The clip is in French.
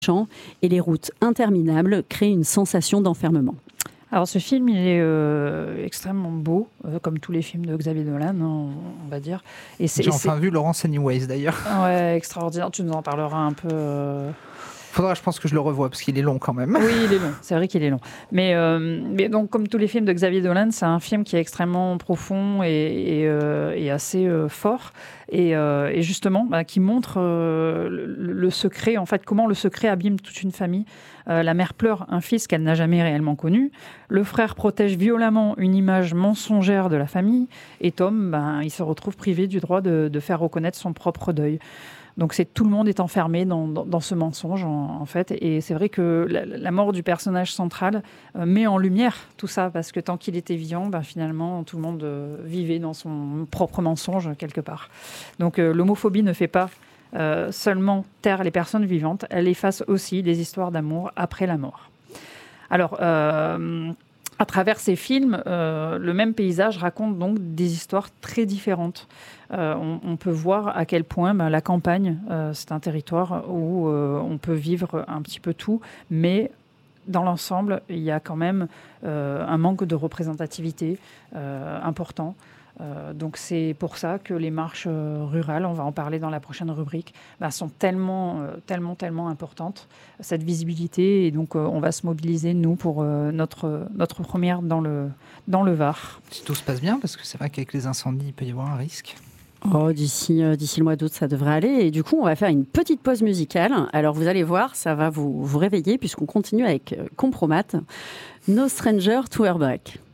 champs et les routes interminables créent une sensation d'enfermement. Alors ce film, il est extrêmement beau, comme tous les films de Xavier Dolan, on va dire. J'ai enfin vu Laurence Anyways d'ailleurs. Ouais, extraordinaire. Tu nous en parleras un peu. Faudra, je pense que je le revoie parce qu'il est long quand même. Oui, il est long. C'est vrai qu'il est long. Mais donc, comme tous les films de Xavier Dolan, c'est un film qui est extrêmement profond et assez fort. Et justement, qui montre le secret, en fait, comment le secret abîme toute une famille. La mère pleure un fils qu'elle n'a jamais réellement connu. Le frère protège violemment une image mensongère de la famille. Et Tom, il se retrouve privé du droit de faire reconnaître son propre deuil. Donc tout le monde est enfermé dans ce mensonge, en fait. Et c'est vrai que la mort du personnage central met en lumière tout ça, parce que tant qu'il était vivant, finalement, tout le monde vivait dans son propre mensonge, quelque part. Donc l'homophobie ne fait pas seulement taire les personnes vivantes, elle efface aussi des histoires d'amour après la mort. Alors, à travers ces films, le même paysage raconte donc des histoires très différentes. On peut voir à quel point la campagne, c'est un territoire où on peut vivre un petit peu tout, mais dans l'ensemble, il y a quand même un manque de représentativité important. Donc c'est pour ça que les marches rurales, on va en parler dans la prochaine rubrique, sont tellement importantes, cette visibilité. Et donc on va se mobiliser, nous, pour notre première dans le Var. Si tout se passe bien, parce que c'est vrai qu'avec les incendies, il peut y avoir un risque. D'ici le mois d'août, ça devrait aller. Et du coup, on va faire une petite pause musicale. Alors, vous allez voir, ça va vous réveiller, puisqu'on continue avec Compromat, No Stranger to Her Back.